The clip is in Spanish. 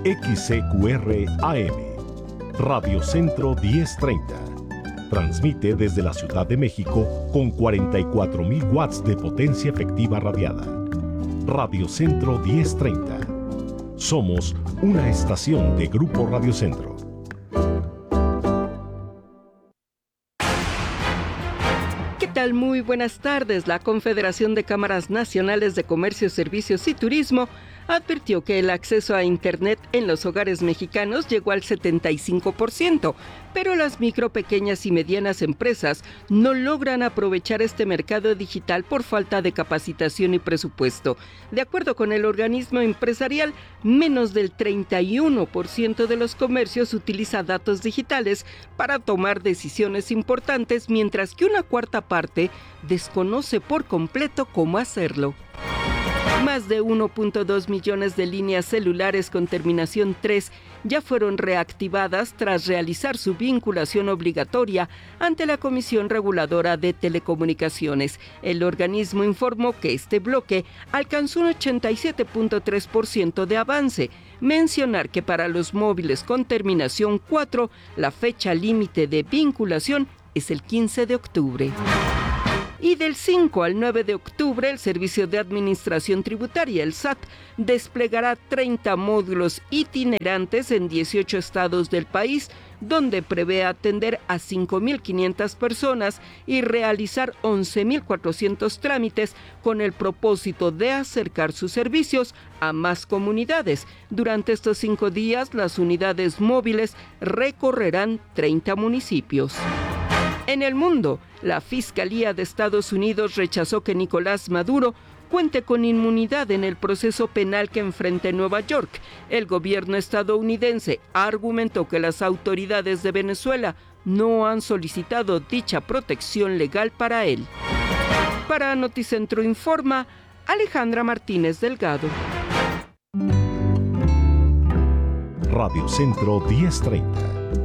XCQR AM, Radio Centro 1030. Transmite desde la Ciudad de México con 44,000 watts de potencia efectiva radiada. Radio Centro 1030. Somos una estación de Grupo Radio Centro. ¿Qué tal? Muy buenas tardes. La Confederación de Cámaras Nacionales de Comercio, Servicios y Turismo advirtió que el acceso a Internet en los hogares mexicanos llegó al 75%, pero las micro, pequeñas y medianas empresas no logran aprovechar este mercado digital por falta de capacitación y presupuesto. De acuerdo con el organismo empresarial, menos del 31% de los comercios utiliza datos digitales para tomar decisiones importantes, mientras que una cuarta parte desconoce por completo cómo hacerlo. Más de 1.2 millones de líneas celulares con terminación 3 ya fueron reactivadas tras realizar su vinculación obligatoria ante la Comisión Reguladora de Telecomunicaciones. El organismo informó que este bloque alcanzó un 87.3% de avance. Mencionar que para los móviles con terminación 4, la fecha límite de vinculación es el 15 de octubre. Y del 5 al 9 de octubre, el Servicio de Administración Tributaria, el SAT, desplegará 30 módulos itinerantes en 18 estados del país, donde prevé atender a 5.500 personas y realizar 11.400 trámites con el propósito de acercar sus servicios a más comunidades. Durante estos 5 días, las unidades móviles recorrerán 30 municipios. En el mundo, la Fiscalía de Estados Unidos rechazó que Nicolás Maduro cuente con inmunidad en el proceso penal que enfrenta en Nueva York. El gobierno estadounidense argumentó que las autoridades de Venezuela no han solicitado dicha protección legal para él. Para Noticentro Informa, Alejandra Martínez Delgado. Radio Centro 1030.